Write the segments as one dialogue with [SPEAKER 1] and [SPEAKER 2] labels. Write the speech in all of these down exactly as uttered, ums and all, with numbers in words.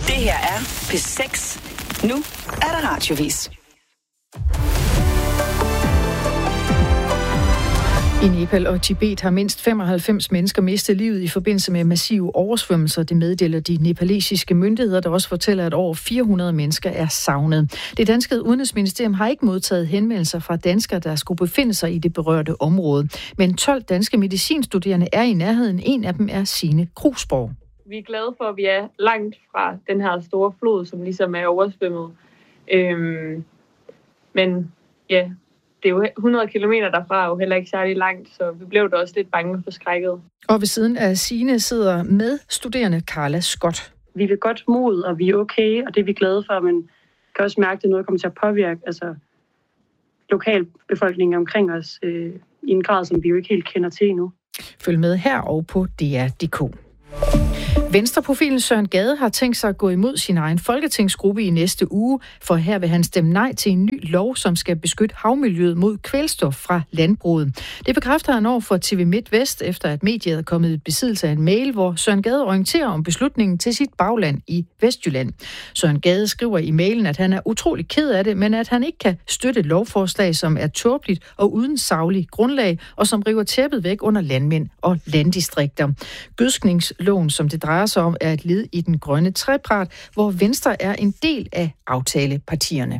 [SPEAKER 1] Det her er P seks. Nu er der radiovis.
[SPEAKER 2] I Nepal og Tibet har mindst femoghalvfems mennesker mistet livet i forbindelse med massive oversvømmelser. Det meddeler de nepalesiske myndigheder, der også fortæller, at over fire hundrede mennesker er savnet. Det danske udenrigsministerium har ikke modtaget henvendelser fra danskere, der skulle befinde sig i det berørte område. Men tolv danske medicinstuderende er i nærheden. En af dem er Signe Krusborg.
[SPEAKER 3] Vi er glade for, at vi er langt fra den her store flod, som ligesom er oversvømmet. Øhm, men ja... Det er jo hundrede kilometer derfra, og heller ikke særlig langt, så vi blev da også lidt bange og forskrækket.
[SPEAKER 2] Og ved siden af Signe sidder med studerende Carla Scott.
[SPEAKER 4] Vi er ved godt mod, og vi er okay, og det er vi glade for, men kan også mærke, at det er noget, der kommer til at påvirke altså, lokalbefolkningen omkring os øh, i en grad, som vi jo ikke helt kender til endnu.
[SPEAKER 2] Følg med her og på D R punktum d k. Venstreprofilen Søren Gade har tænkt sig at gå imod sin egen folketingsgruppe i næste uge, for her vil han stemme nej til en ny lov, som skal beskytte havmiljøet mod kvælstof fra landbruget. Det bekræfter han over for T V MidtVest, efter at mediet er kommet i besiddelse af en mail, hvor Søren Gade orienterer om beslutningen til sit bagland i Vestjylland. Søren Gade skriver i mailen, at han er utrolig ked af det, men at han ikke kan støtte et lovforslag, som er tåbeligt og uden saglig grundlag, og som river tæppet væk under landmænd og landdistrikter. Gødskningsloven, som det drejer sig om, er et led i den grønne trepart, hvor Venstre er en del af aftalepartierne.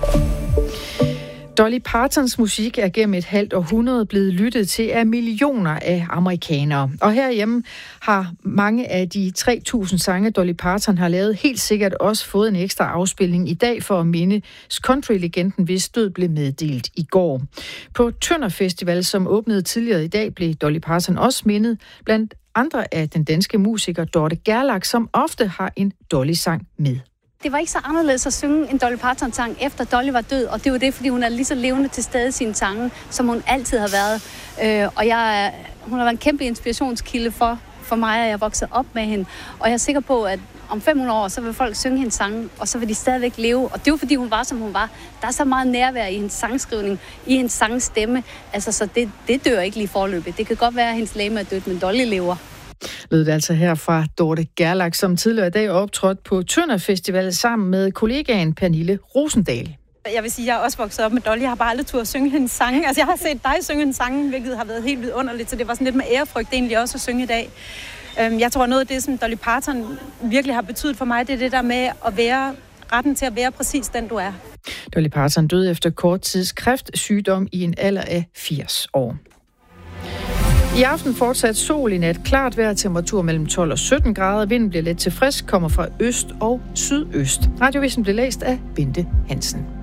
[SPEAKER 2] Dolly Partons musik er gennem et halvt århundrede blevet lyttet til af millioner af amerikanere. Og herhjemme har mange af de tre tusind sange, Dolly Parton har lavet, helt sikkert også fået en ekstra afspilning i dag for at minde country-legenden, hvis død blev meddelt i går. På Tønder Festival, som åbnede tidligere i dag, blev Dolly Parton også mindet blandt andre af den danske musiker Dorte Gerlach, som ofte har en Dolly-sang med.
[SPEAKER 5] Det var ikke så anderledes at synge en Dolly Parton-sang, efter Dolly var død, og det var det, fordi hun er lige så levende til stede i sine sange, som hun altid har været. Øh, og jeg, hun har været en kæmpe inspirationskilde for, for mig, og jeg er vokset op med hende. Og jeg er sikker på, at om fem hundrede år, så vil folk synge hendes sange, og så vil de stadigvæk leve. Og det var, fordi hun var, som hun var. Der er så meget nærvær i hendes sangskrivning, i hendes sangstemme. Altså, så det, det dør ikke lige forløbet. Det kan godt være, at hendes legeme er dødt, men Dolly lever.
[SPEAKER 2] Lød det altså her fra Dorte Gerlach, som tidligere i dag optrådte på Tønder Festival sammen med kollegaen Pernille Rosendal.
[SPEAKER 6] Jeg vil sige, at jeg er også vokset op med Dolly. Jeg har bare aldrig turde synge hendes sange. Altså, jeg har set dig synge hendes sange, hvilket har været helt vidunderligt, så det var sådan lidt med ærefrygt egentlig også at synge i dag. Jeg tror, noget af det, som Dolly Parton virkelig har betydet for mig, det er det der med at være retten til at være præcis den, du er.
[SPEAKER 2] Dolly Parton døde efter kort tids kræftsygdom i en alder af firs år. I aften fortsat sol, i nat klart vejr, temperatur mellem tolv og sytten grader. Vinden bliver let til frisk, kommer fra øst og sydøst. Radiovisen blev læst af Bente Hansen.